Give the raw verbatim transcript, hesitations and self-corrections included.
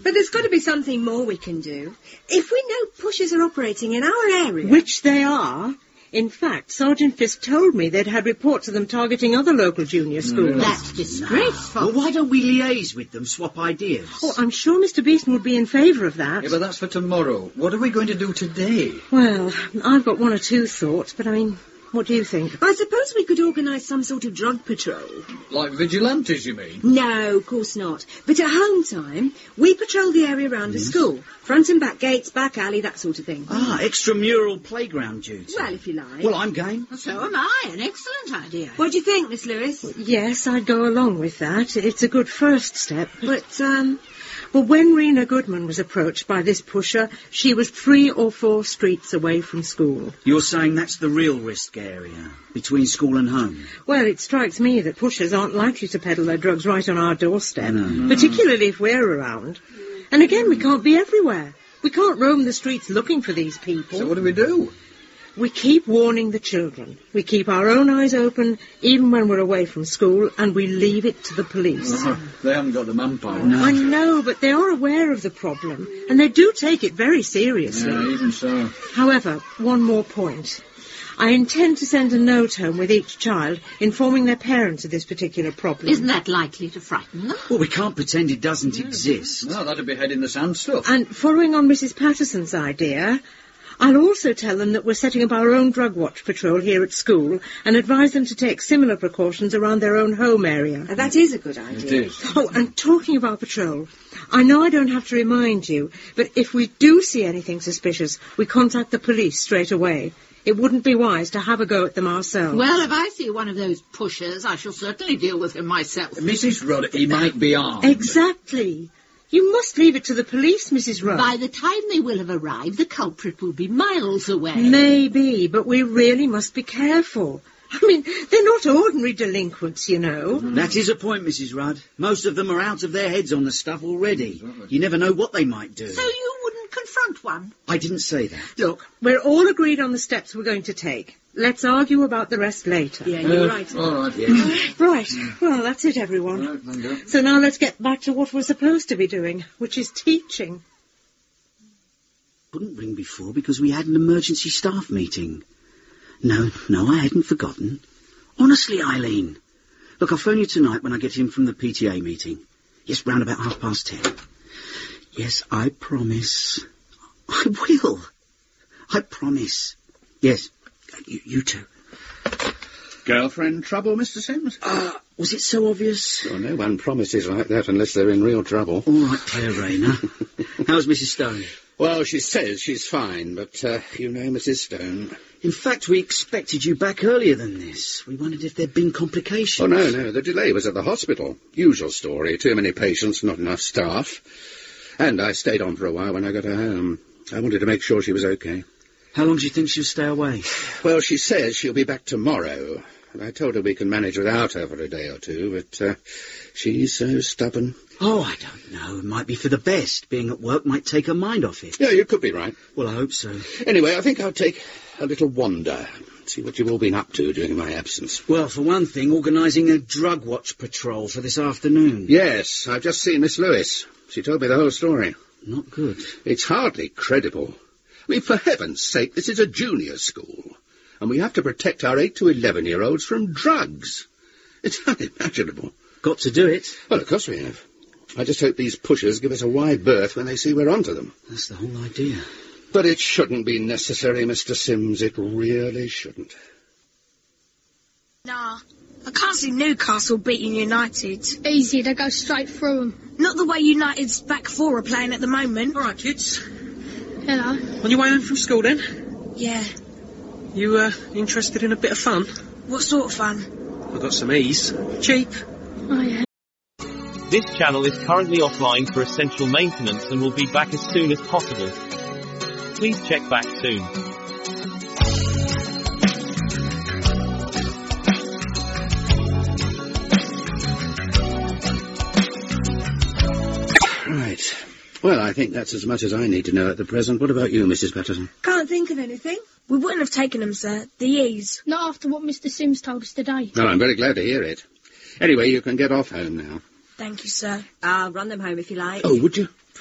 But there's got to be something more we can do. If we know pushers are operating in our area... Which they are. In fact, Sergeant Fisk told me they'd had reports of them targeting other local junior schools. That's disgraceful. Well, why don't we liaise with them, swap ideas? Oh, I'm sure Mister Beeson would be in favour of that. Yeah, but that's for tomorrow. What are we going to do today? Well, I've got one or two thoughts, but I mean, what do you think? I suppose we could organise some sort of drug patrol. Like vigilantes, you mean? No, of course not. But at home time, we patrol the area around the school. Front and back gates, back alley, that sort of thing. Ah, extramural playground duty. Well, if you like. Well, I'm game. So am I. An excellent idea. What do you think, Miss Lewis? Yes, I'd go along with that. It's a good first step. But, um... Well, when Rena Goodman was approached by this pusher, she was three or four streets away from school. You're saying that's the real risk area, between school and home? Well, it strikes me that pushers aren't likely to peddle their drugs right on our doorstep, No. particularly if we're around. And again, we can't be everywhere. We can't roam the streets looking for these people. So what do we do? We keep warning the children. We keep our own eyes open, even when we're away from school, and we leave it to the police. Oh, they haven't got the manpower. I know, but they are aware of the problem, and they do take it very seriously. Yeah, even so. However, one more point. I intend to send a note home with each child, informing their parents of this particular problem. Isn't that likely to frighten them? Well, we can't pretend it doesn't exist. No, that'd be head in the sand stuff. And following on Missus Patterson's idea, I'll also tell them that we're setting up our own drug watch patrol here at school and advise them to take similar precautions around their own home area. Uh, that is a good idea. It is. Oh, and talking of our patrol, I know I don't have to remind you, but if we do see anything suspicious, we contact the police straight away. It wouldn't be wise to have a go at them ourselves. Well, if I see one of those pushers, I shall certainly deal with him myself. Missus Rudd, he might be armed. Exactly. You must leave it to the police, Missus Rudd. By the time they will have arrived, the culprit will be miles away. Maybe, but we really must be careful. I mean, they're not ordinary delinquents, you know. That is a point, Missus Rudd. Most of them are out of their heads on the stuff already. You never know what they might do. So you wouldn't confront one? I didn't say that. Look, we're all agreed on the steps we're going to take. Let's argue about the rest later. Yeah, you're Uh, right. All right. Yeah. Right. Well, that's it, everyone. All right, thank you. So now let's get back to what we're supposed to be doing, which is teaching. Couldn't ring before because we had an emergency staff meeting. No, no, I hadn't forgotten. Honestly, Eileen. Look, I'll phone you tonight when I get in from the P T A meeting. Yes, round about half past ten. Yes, I promise. I will. I promise. Yes, you, you too. Girlfriend trouble, Mister Sims? Ah, uh, was it so obvious? Well, no one promises like that unless they're in real trouble. All right, Claire Rayner. How's Missus Stone? Well, she says she's fine, but, uh, you know Missus Stone. In fact, we expected you back earlier than this. We wondered if there'd been complications. Oh, no, no, the delay was at the hospital. Usual story, too many patients, not enough staff. And I stayed on for a while when I got her home. I wanted to make sure she was okay. How long do you think she'll stay away? Well, she says she'll be back tomorrow. I told her we can manage without her for a day or two, but uh, she's so stubborn. Oh, I don't know. It might be for the best. Being at work might take her mind off it. Yeah, you could be right. Well, I hope so. Anyway, I think I'll take a little wander, see what you've all been up to during my absence. Well, for one thing, organising a drug watch patrol for this afternoon. Yes, I've just seen Miss Lewis. She told me the whole story. Not good. It's hardly credible. I mean, for heaven's sake, this is a junior school, and we have to protect our eight to eleven-year-olds from drugs. It's unimaginable. Got to do it. Well, of course we have. I just hope these pushers give us a wide berth when they see we're onto them. That's the whole idea. But it shouldn't be necessary, Mister Sims. It really shouldn't. Nah, I can't see Newcastle beating United. Easy, they go straight through them. Not the way United's back four are playing at the moment. All right, kids. Hello. On your way home from school, then? Yeah. You, uh, interested in a bit of fun? What sort of fun? I've got some ease. Cheap. Oh, yeah. This channel is currently offline for essential maintenance and will be back as soon as possible. Please check back soon. Right. Well, I think that's as much as I need to know at the present. What about you, Missus Patterson? Can't think of anything. We wouldn't have taken them, sir. The E's. Not after what Mister Sims told us today. Well, I'm very glad to hear it. Anyway, you can get off home now. Thank you, sir. I'll run them home if you like. Oh, would you?